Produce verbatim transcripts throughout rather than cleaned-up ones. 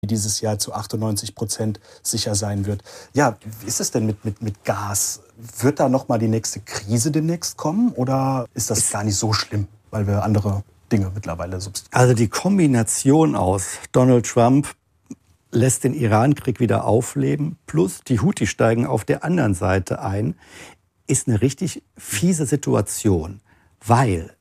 dieses Jahr zu achtundneunzig Prozent sicher sein wird. Ja, wie ist es denn mit, mit, mit Gas? Wird da noch mal die nächste Krise demnächst kommen oder ist das ist gar nicht so schlimm, weil wir andere Dinge mittlerweile substituieren? Also die Kombination aus Donald Trump lässt den Iran-Krieg wieder aufleben, plus die Houthi steigen auf der anderen Seite ein, ist eine richtig fiese Situation, weil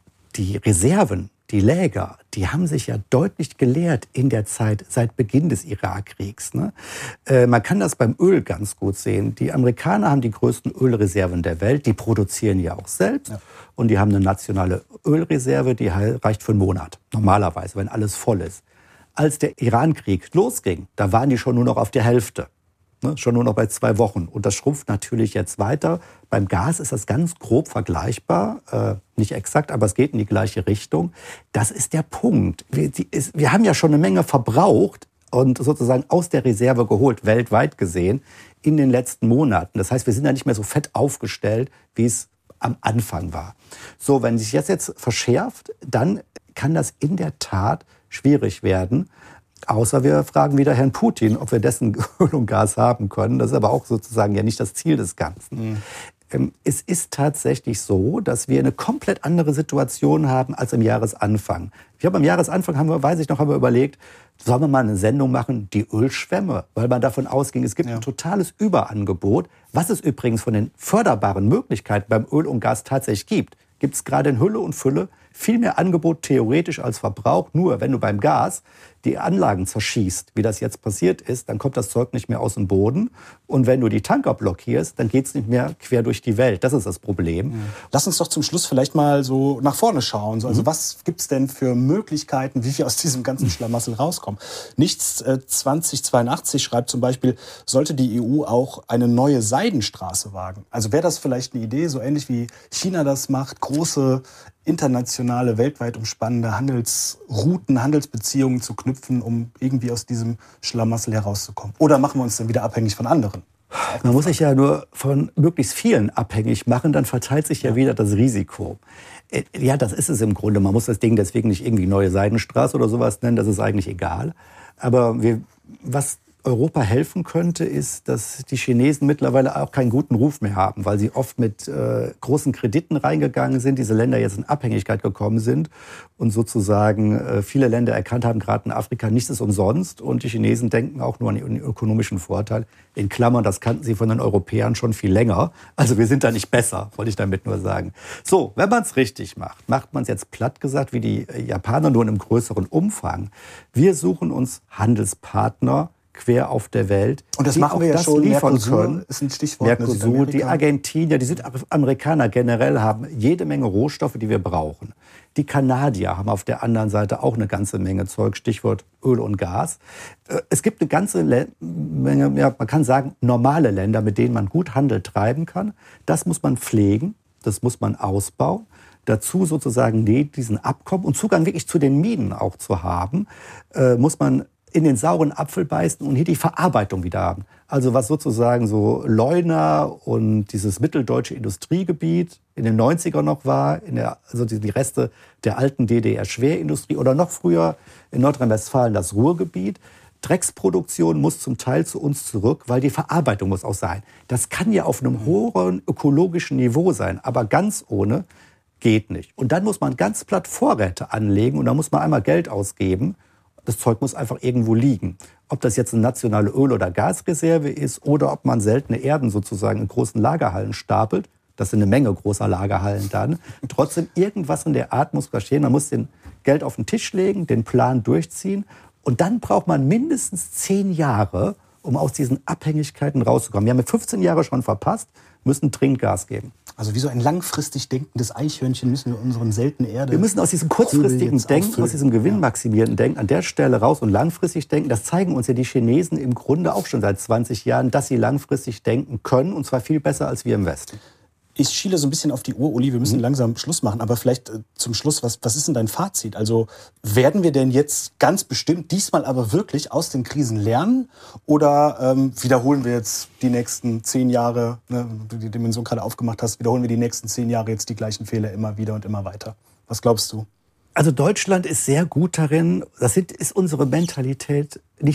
die Reserven, die Läger, die haben sich ja deutlich geleert in der Zeit seit Beginn des Irakkriegs. Ne? Äh, man kann das beim Öl ganz gut sehen. Die Amerikaner haben die größten Ölreserven der Welt. Die produzieren ja auch selbst. Ja. Und die haben eine nationale Ölreserve, die reicht für einen Monat. Normalerweise, wenn alles voll ist. Als der Iran-Krieg losging, da waren die schon nur noch auf der Hälfte. Ne, schon nur noch bei zwei Wochen. Und das schrumpft natürlich jetzt weiter. Beim Gas ist das ganz grob vergleichbar. Äh, nicht exakt, aber es geht in die gleiche Richtung. Das ist der Punkt. Wir, die, ist, wir haben ja schon eine Menge verbraucht und sozusagen aus der Reserve geholt, weltweit gesehen, in den letzten Monaten. Das heißt, wir sind ja nicht mehr so fett aufgestellt, wie es am Anfang war. So, wenn sich jetzt, jetzt verschärft, dann kann das in der Tat schwierig werden. Außer wir fragen wieder Herrn Putin, ob wir dessen Öl und Gas haben können. Das ist aber auch sozusagen ja nicht das Ziel des Ganzen. Mhm. Ähm, es ist tatsächlich so, dass wir eine komplett andere Situation haben als im Jahresanfang. Ich habe am Jahresanfang, haben wir, weiß ich noch, haben wir überlegt, sollen wir mal eine Sendung machen, die Ölschwämme? Weil man davon ausging, es gibt ja. ein totales Überangebot. Was es übrigens von den förderbaren Möglichkeiten beim Öl und Gas tatsächlich gibt, gibt es gerade in Hülle und Fülle viel mehr Angebot theoretisch als Verbrauch. Nur wenn du beim Gas die Anlagen zerschießt, wie das jetzt passiert ist, dann kommt das Zeug nicht mehr aus dem Boden. Und wenn du die Tanker blockierst, dann geht es nicht mehr quer durch die Welt. Das ist das Problem. Mhm. Lass uns doch zum Schluss vielleicht mal so nach vorne schauen. Also mhm. was gibt es denn für Möglichkeiten, wie wir aus diesem ganzen Schlamassel rauskommen? Nichts äh, zwanzig zweiundachtzig schreibt zum Beispiel, sollte die E U auch eine neue Seidenstraße wagen. Also wäre das vielleicht eine Idee, so ähnlich wie China das macht, große internationale, weltweit umspannende Handelsrouten, Handelsbeziehungen zu knüpfen, um irgendwie aus diesem Schlamassel herauszukommen? Oder machen wir uns dann wieder abhängig von anderen? Man muss sich ja nur von möglichst vielen abhängig machen, dann verteilt sich ja, ja wieder das Risiko. Ja, das ist es im Grunde. Man muss das Ding deswegen nicht irgendwie neue Seidenstraße oder sowas nennen, das ist eigentlich egal. Aber wir, was Europa helfen könnte, ist, dass die Chinesen mittlerweile auch keinen guten Ruf mehr haben, weil sie oft mit äh, großen Krediten reingegangen sind, diese Länder jetzt in Abhängigkeit gekommen sind und sozusagen äh, viele Länder erkannt haben, gerade in Afrika, nichts ist umsonst und die Chinesen denken auch nur an den ökonomischen Vorteil. In Klammern, das kannten sie von den Europäern schon viel länger. Also wir sind da nicht besser, wollte ich damit nur sagen. So, wenn man es richtig macht, macht man es jetzt platt gesagt wie die Japaner, nur in einem größeren Umfang. Wir suchen uns Handelspartner quer auf der Welt. Und das machen wir ja schon. Mercosur können. Ist ein Stichwort. Mercosur, die Argentinier, die Südamerikaner generell haben jede Menge Rohstoffe, die wir brauchen. Die Kanadier haben auf der anderen Seite auch eine ganze Menge Zeug, Stichwort Öl und Gas. Es gibt eine ganze Menge, ja, man kann sagen, normale Länder, mit denen man gut Handel treiben kann. Das muss man pflegen, das muss man ausbauen. Dazu sozusagen diesen Abkommen und Zugang wirklich zu den Minen auch zu haben, äh, muss man in den sauren Apfel beißen und hier die Verarbeitung wieder haben. Also was sozusagen so Leuna und dieses mitteldeutsche Industriegebiet in den neunzigern noch war, in der, also die Reste der alten D D R-Schwerindustrie oder noch früher in Nordrhein-Westfalen das Ruhrgebiet. Drecksproduktion muss zum Teil zu uns zurück, weil die Verarbeitung muss auch sein. Das kann ja auf einem hohen ökologischen Niveau sein, aber ganz ohne geht nicht. Und dann muss man ganz platt Vorräte anlegen und da muss man einmal Geld ausgeben. Das Zeug muss einfach irgendwo liegen. Ob das jetzt eine nationale Öl- oder Gasreserve ist oder ob man seltene Erden sozusagen in großen Lagerhallen stapelt, das sind eine Menge großer Lagerhallen dann. Trotzdem irgendwas in der Art muss passieren. Man muss den Geld auf den Tisch legen, den Plan durchziehen und dann braucht man mindestens zehn Jahre, um aus diesen Abhängigkeiten rauszukommen. Wir haben fünfzehn Jahre schon verpasst, müssen dringend Gas geben. Also wie so ein langfristig denkendes Eichhörnchen müssen wir unseren seltenen Erde... Wir müssen aus diesem kurzfristigen Denken, auffüllen. Aus diesem gewinnmaximierenden Denken an der Stelle raus und langfristig denken. Das zeigen uns ja die Chinesen im Grunde auch schon seit zwanzig Jahren, dass sie langfristig denken können und zwar viel besser als wir im Westen. Ich schiele so ein bisschen auf die Uhr, Uli, wir müssen mhm. langsam Schluss machen. Aber vielleicht äh, zum Schluss, was, was ist denn dein Fazit? Also werden wir denn jetzt ganz bestimmt diesmal aber wirklich aus den Krisen lernen? Oder ähm, wiederholen wir jetzt die nächsten zehn Jahre, ne, du die Dimension gerade aufgemacht hast, wiederholen wir die nächsten zehn Jahre jetzt die gleichen Fehler immer wieder und immer weiter? Was glaubst du? Also Deutschland ist sehr gut darin, das ist unsere Mentalität, nicht